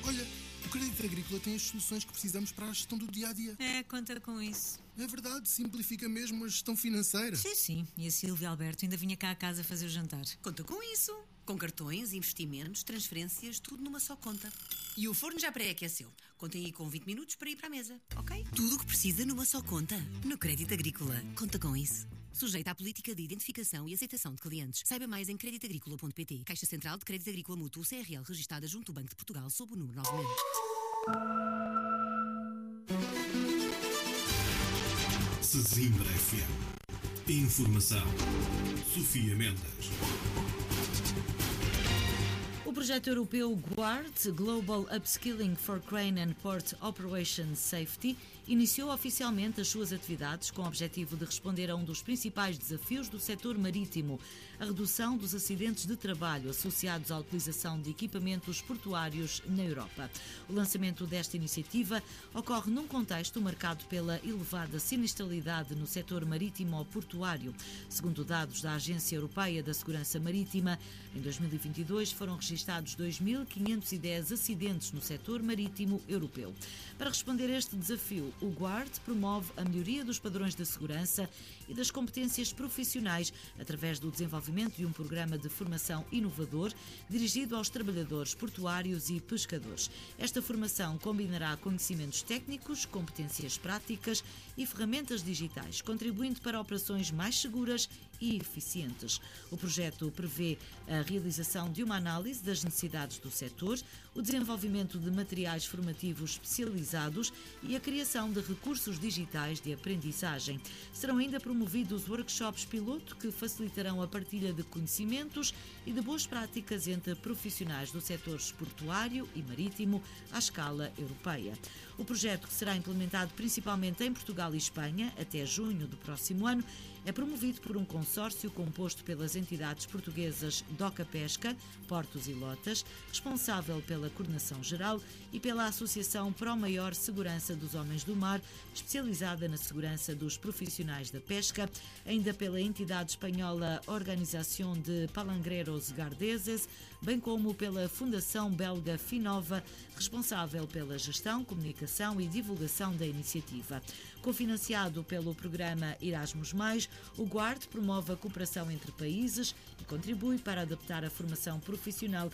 Olha, o Crédito Agrícola tem as soluções que precisamos para a gestão do dia-a-dia. Conta com isso. É verdade, simplifica mesmo a gestão financeira. Sim. E a Silvia Alberto ainda vinha cá à casa fazer o jantar. Conta com isso. Com cartões, investimentos, transferências, tudo numa só conta. E o forno já pré-aqueceu. Contem aí com 20 minutos para ir para a mesa, ok? Tudo o que precisa numa só conta. No Crédito Agrícola. Conta com isso. Sujeita à política de identificação e aceitação de clientes. Saiba mais em creditagricola.pt. Caixa Central de Crédito Agrícola Mútuo CRL, registada junto ao Banco de Portugal sob o número 9000. Sesimbra FM. Informação. Sofia Mendes. O projeto europeu GUARD, Global Upskilling for Crane and Port Operations Safety, iniciou oficialmente as suas atividades com o objetivo de responder a um dos principais desafios do setor marítimo, a redução dos acidentes de trabalho associados à utilização de equipamentos portuários na Europa. O lançamento desta iniciativa ocorre num contexto marcado pela elevada sinistralidade no setor marítimo ou portuário. Segundo dados da Agência Europeia da Segurança Marítima, em 2022 foram registrados 2.510 acidentes no setor marítimo europeu. Para responder a este desafio, o GUARD promove a melhoria dos padrões de segurança e das competências profissionais através do desenvolvimento de um programa de formação inovador dirigido aos trabalhadores portuários e pescadores. Esta formação combinará conhecimentos técnicos, competências práticas e ferramentas digitais, contribuindo para operações mais seguras e eficientes. O projeto prevê a realização de uma análise das necessidades do setor, o desenvolvimento de materiais formativos especializados e a criação de recursos digitais de aprendizagem. Serão ainda promovidos workshops piloto que facilitarão a partilha de conhecimentos e de boas práticas entre profissionais do setor portuário e marítimo à escala europeia. O projeto, que será implementado principalmente em Portugal e Espanha até junho do próximo ano, é promovido por um consórcio composto pelas entidades portuguesas DOCA Pesca, Portos e Lotas, responsável pela coordenação geral, e pela Associação Pro Maior Segurança dos Homens do Mar, especializada na segurança dos profissionais da pesca, ainda pela entidade espanhola Organización de Palangreros Gardeses, bem como pela Fundação Belga Finova, responsável pela gestão, comunicação e divulgação da iniciativa. Cofinanciado pelo programa Erasmus+, o GUARD promove a cooperação entre países e contribui para adaptar a formação profissional